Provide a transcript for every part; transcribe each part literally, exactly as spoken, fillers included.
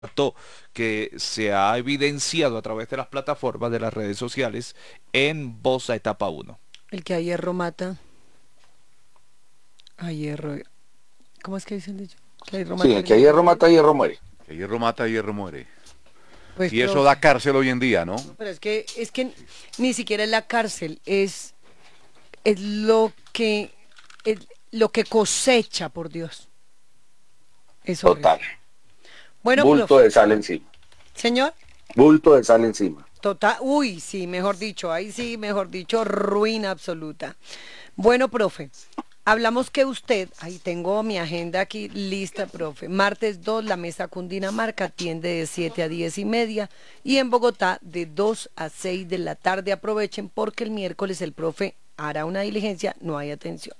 que se ha evidenciado a través de las plataformas de las redes sociales en Bosa Etapa uno. El que a hierro mata, a hierro. ¿Cómo es que dicen dicho? Que a hierro Sí, mata, el a que a hierro hierro muere. mata, hierro muere. Que hierro mata, hierro muere. Pues, Y eso profe, da cárcel hoy en día, ¿no? pero es que, es que ni siquiera es la cárcel, es, es lo que, es lo que cosecha, por Dios. Es horrible. Total. Bueno, Bulto profe. de sal encima. Señor. Bulto de sal encima. Total, uy, sí, mejor dicho, ahí sí, mejor dicho, ruina absoluta. Bueno, profe, hablamos que usted, ahí tengo mi agenda aquí lista, profe. Martes dos, la mesa Cundinamarca atiende de siete a diez y media y en Bogotá de dos a seis de la tarde. Aprovechen porque el miércoles el profe hará una diligencia, no hay atención.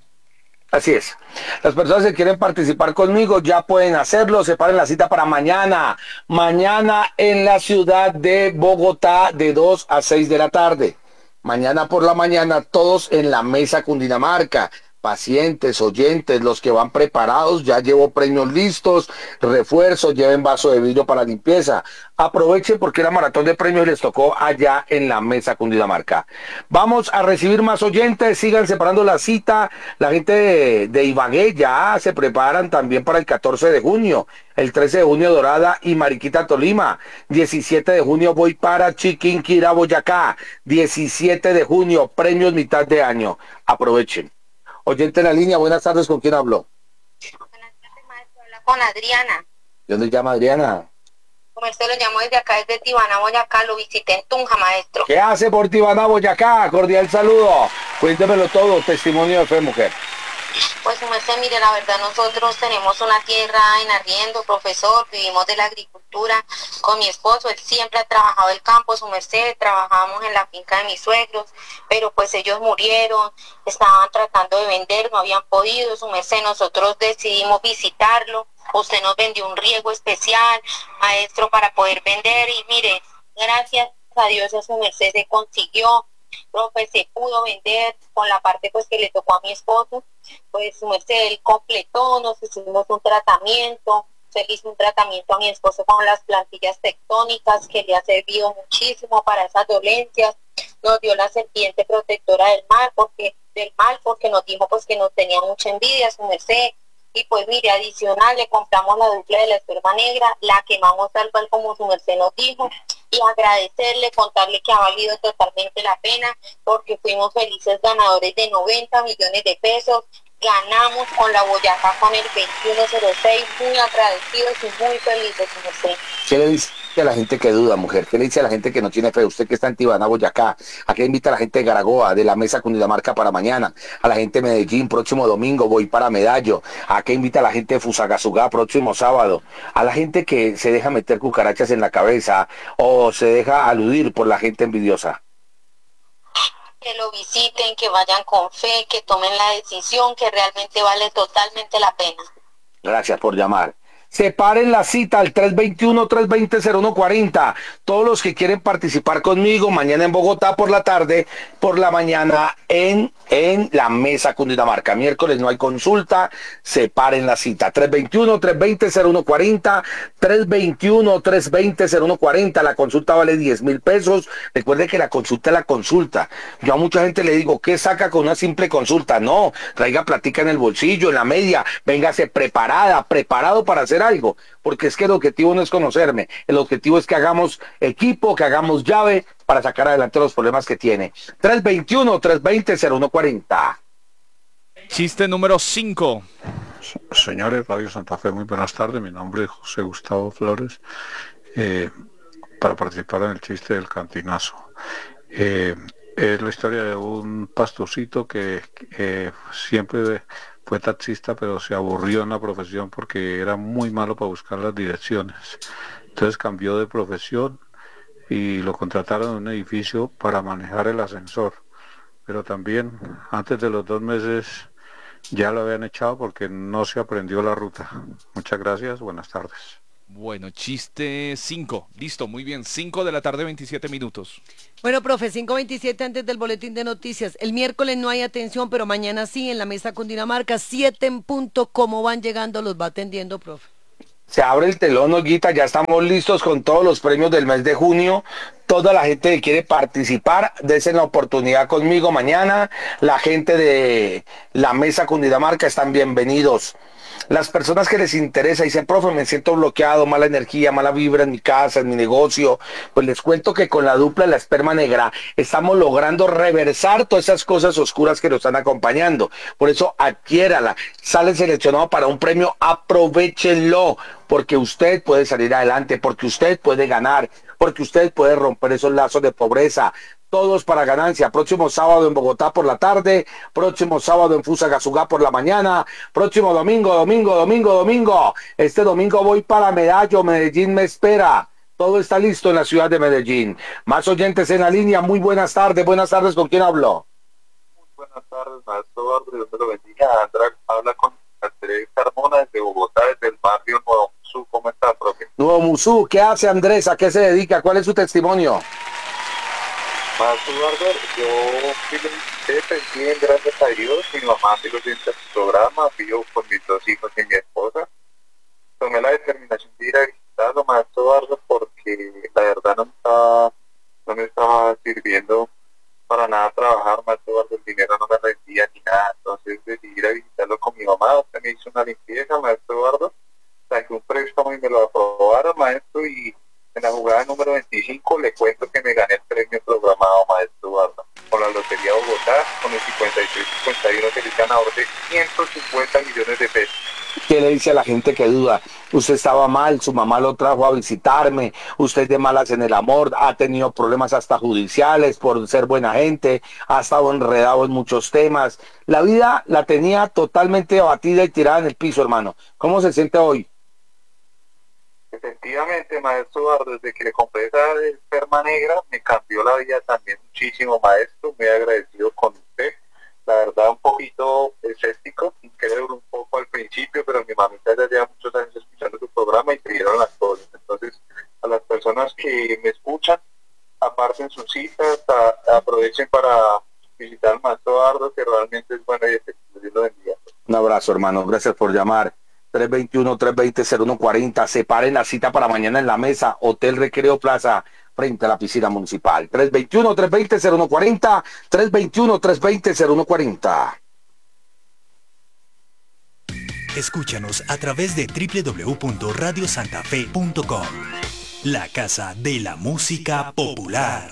Así es. Las personas que quieren participar conmigo ya pueden hacerlo. Separen la cita para mañana. Mañana en la ciudad de Bogotá de dos a seis de la tarde. Mañana por la mañana todos en la mesa Cundinamarca. Pacientes, oyentes, los que van preparados, ya llevo premios listos, refuerzos, lleven vaso de vidrio para limpieza. Aprovechen porque la maratón de premios les tocó allá en la mesa Cundinamarca. Vamos a recibir más oyentes, sigan separando la cita. La gente de, de Ibagué ya se preparan también para el catorce de junio. El trece de junio Dorada y Mariquita Tolima. diecisiete de junio voy para Chiquinquirá, Boyacá. diecisiete de junio, premios mitad de año. Aprovechen. Oyente en la línea, buenas tardes, ¿con quién hablo? Buenas tardes, maestro. Habla con Adriana. ¿De dónde llama Adriana? Como usted lo llamó desde acá, desde Tibana, Boyacá, lo visité en Tunja, maestro. ¿Qué hace por Tibana, Boyacá? Cordial saludo. Cuéntemelo todo, testimonio de fe, mujer. Pues, su merced, mire, la verdad, nosotros tenemos una tierra en arriendo, profesor, vivimos de la agricultura con mi esposo, él siempre ha trabajado el campo, su merced, trabajamos en la finca de mis suegros, pero pues ellos murieron, estaban tratando de vender, no habían podido, su merced, nosotros decidimos visitarlo, usted nos vendió un riego especial, maestro, para poder vender, y mire, gracias a Dios, a su merced se consiguió, profe, se pudo vender con la parte pues que le tocó a mi esposo, pues su merced, él completó, nos hicimos un tratamiento, se le hizo un tratamiento a mi esposo con las plantillas tectónicas que le ha servido muchísimo para esas dolencias, nos dio la serpiente protectora del mal, porque, del mal, porque nos dijo pues que nos tenía mucha envidia, su merced, y pues mire, adicional le compramos la dupla de la esperma negra, la quemamos tal cual como su merced nos dijo, y agradecerle, contarle que ha valido totalmente la pena, porque fuimos felices ganadores de noventa millones de pesos, ganamos con la Boyacá con el veintiuno cero seis, muy agradecidos y muy felices, su merced. ¿Qué le dice a la gente que duda, mujer? ¿Qué le dice a la gente que no tiene fe? Usted que está en Tibana, Boyacá. ¿A qué invita a la gente de Garagoa, de la mesa Cundinamarca para mañana? A la gente de Medellín, próximo domingo, voy para Medallo. ¿A qué invita a la gente de Fusagasugá, próximo sábado? A la gente que se deja meter cucarachas en la cabeza o se deja aludir por la gente envidiosa. Que lo visiten, que vayan con fe, que tomen la decisión, que realmente vale totalmente la pena. Gracias por llamar. Separen la cita al tres veintiuno, tres veinte, cero uno cuarenta. Todos los que quieren participar conmigo mañana en Bogotá por la tarde, por la mañana en, en la mesa Cundinamarca. Miércoles no hay consulta, separen la cita. tres veintiuno, tres veinte, cero uno cuarenta. tres veintiuno, tres veinte, cero uno cuarenta. La consulta vale diez mil pesos. Recuerde que la consulta es la consulta. Yo a mucha gente le digo, ¿qué saca con una simple consulta? No, traiga platica en el bolsillo, en la media, véngase preparada, preparado para hacer algo, porque es que el objetivo no es conocerme, el objetivo es que hagamos equipo, que hagamos llave para sacar adelante los problemas que tiene. tres veintiuno, tres veinte, cero uno cuarenta. Chiste número cinco. Señores, Radio Santa Fe, muy buenas tardes. Mi nombre es José Gustavo Flores, eh, para participar en el chiste del cantinazo. Eh, es la historia de un pastorcito que eh, siempre fue taxista, pero se aburrió en la profesión porque era muy malo para buscar las direcciones. Entonces cambió de profesión y lo contrataron en un edificio para manejar el ascensor. Pero también antes de los dos meses ya lo habían echado porque no se aprendió la ruta. Muchas gracias, buenas tardes. Bueno, chiste cinco. Listo, muy bien. cinco de la tarde, veintisiete minutos. Bueno, profe, cinco veintisiete antes del boletín de noticias. El miércoles no hay atención, pero mañana sí, en la mesa Cundinamarca, siete en punto. ¿Cómo van llegando? Los va atendiendo, profe. Se abre el telón, Olguita, ya estamos listos con todos los premios del mes de junio. Toda la gente que quiere participar, dense la oportunidad conmigo mañana. La gente de la mesa Cundinamarca están bienvenidos. Las personas que les interesa y dicen, profe, me siento bloqueado, mala energía, mala vibra en mi casa, en mi negocio, pues les cuento que con la dupla de la esperma negra estamos logrando reversar todas esas cosas oscuras que nos están acompañando. Por eso adquiérala, sale seleccionado para un premio, aprovéchenlo, porque usted puede salir adelante, porque usted puede ganar, porque usted puede romper esos lazos de pobreza. Todos para ganancia. Próximo sábado en Bogotá por la tarde, próximo sábado en Fusagasugá por la mañana, próximo domingo, domingo, domingo, domingo. Este domingo voy para Medallo, Medellín me espera. Todo está listo en la ciudad de Medellín. Más oyentes en la línea. Muy buenas tardes. Buenas tardes. ¿Con quién hablo? Muy buenas tardes, maestro Eduardo. Dios me lo bendiga. Andrés habla con Andrés Carmona desde Bogotá, desde el barrio Nuevo Musú. ¿Cómo está, profe? Nuevo Musú. ¿Qué hace Andrés? ¿A qué se dedica? ¿Cuál es su testimonio? Maestro Eduardo, yo fui lo bien, gracias a Dios. Mi mamá sigo viendo el programa, vivo con mis dos hijos y mi esposa. Tomé la determinación de ir a visitarlo, maestro Eduardo, porque la verdad no me estaba, no me estaba sirviendo para nada trabajar, maestro Eduardo, el dinero no me rendía ni nada. Entonces decidí ir a visitarlo con mi mamá. Usted me hizo una limpieza, maestro Eduardo, saqué un préstamo y me lo aprobaron, maestro, y en la jugada número veinticinco le cuento que me gané el premio programado, maestro Eduardo, con la Lotería Bogotá, con el cincuenta y tres cincuenta y uno que es ganador de ciento cincuenta millones de pesos. ¿Qué le dice a la gente que duda? Usted estaba mal, su mamá lo trajo a visitarme, usted de malas en el amor, ha tenido problemas hasta judiciales por ser buena gente, ha estado enredado en muchos temas. La vida la tenía totalmente abatida y tirada en el piso, hermano. ¿Cómo se siente hoy? Efectivamente, maestro Eduardo, desde que le compré esa esperma negra, me cambió la vida también muchísimo, maestro. Muy agradecido con usted. La verdad, un poquito escéptico, sin querer un poco al principio, pero mi mamita ya lleva muchos años escuchando su programa y me dieron las cosas. Entonces, a las personas que me escuchan, aparten sus citas, a, aprovechen para visitar al maestro Eduardo, que realmente es bueno y efectivo. Dios lo bendiga. Un abrazo, hermano. Gracias por llamar. tres veintiuno, tres veinte, cero uno cuarenta. Separen la cita para mañana en la mesa. Hotel Recreo Plaza, frente a la piscina municipal. tres veintiuno, tres veinte, cero uno cuarenta. tres veintiuno, tres veinte, cero uno cuarenta. Escúchanos a través de doble u doble u doble u punto radio santa fe punto com. La casa de la música popular.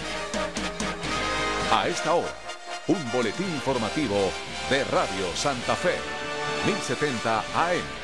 A esta hora, un boletín informativo de Radio Santa Fe. mil setenta A M.